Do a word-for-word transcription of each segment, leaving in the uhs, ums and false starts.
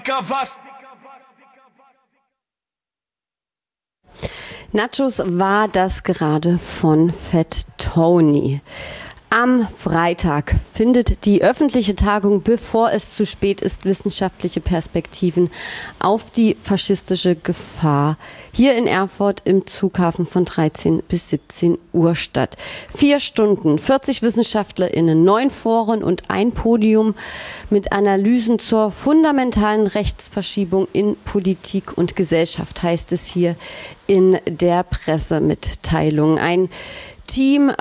Was? Nachos war das gerade von Fat Tony. Am Freitag findet die öffentliche Tagung, bevor es zu spät ist, wissenschaftliche Perspektiven auf die faschistische Gefahr hier in Erfurt im Zughafen von dreizehn bis siebzehn Uhr statt. Vier Stunden, vierzig WissenschaftlerInnen, neun Foren und ein Podium mit Analysen zur fundamentalen Rechtsverschiebung in Politik und Gesellschaft, heißt es hier in der Pressemitteilung. Ein Team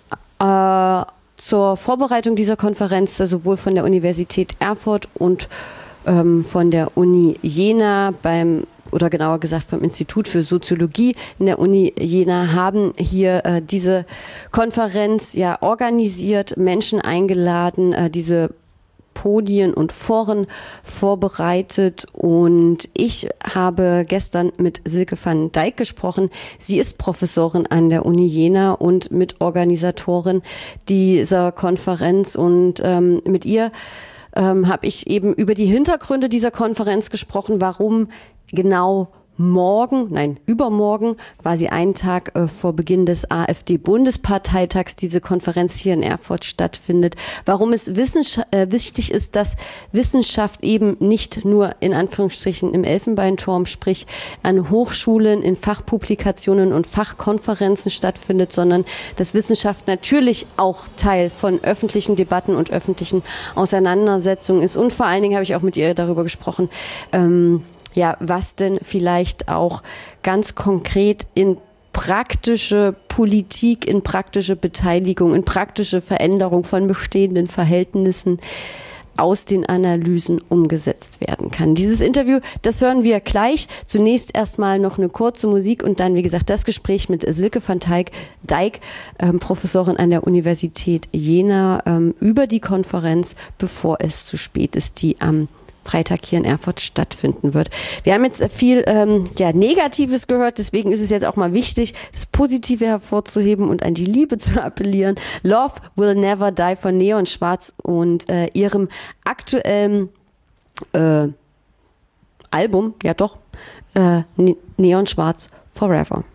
Äh, zur Vorbereitung dieser Konferenz, sowohl von der Universität Erfurt und ähm, von der Uni Jena beim oder genauer gesagt vom Institut für Soziologie in der Uni Jena, haben hier äh, diese Konferenz ja organisiert, Menschen eingeladen, äh, diese Podien und Foren vorbereitet, und ich habe gestern mit Silke van Dijk gesprochen. Sie ist Professorin an der Uni Jena und Mitorganisatorin dieser Konferenz, und ähm, mit ihr ähm, habe ich eben über die Hintergründe dieser Konferenz gesprochen, warum genau morgen, nein, übermorgen, quasi einen Tag äh, vor Beginn des AfD-Bundesparteitags diese Konferenz hier in Erfurt stattfindet. Warum es Wissenschaft, äh, wichtig ist, dass Wissenschaft eben nicht nur in Anführungsstrichen im Elfenbeinturm, sprich an Hochschulen, in Fachpublikationen und Fachkonferenzen stattfindet, sondern dass Wissenschaft natürlich auch Teil von öffentlichen Debatten und öffentlichen Auseinandersetzungen ist. Und vor allen Dingen habe ich auch mit ihr darüber gesprochen, ähm, ja, was denn vielleicht auch ganz konkret in praktische Politik, in praktische Beteiligung, in praktische Veränderung von bestehenden Verhältnissen aus den Analysen umgesetzt werden kann. Dieses Interview, das hören wir gleich. Zunächst erstmal noch eine kurze Musik und dann, wie gesagt, das Gespräch mit Silke van Dijk, ähm, Professorin an der Universität Jena, ähm, über die Konferenz, bevor es zu spät ist, die am Freitag hier in Erfurt stattfinden wird. Wir haben jetzt viel ähm, ja, Negatives gehört, deswegen ist es jetzt auch mal wichtig, das Positive hervorzuheben und an die Liebe zu appellieren. Love Will Never Die von Neon Schwarz und äh, ihrem aktuellen äh, Album, ja doch, äh, Neon Schwarz Forever.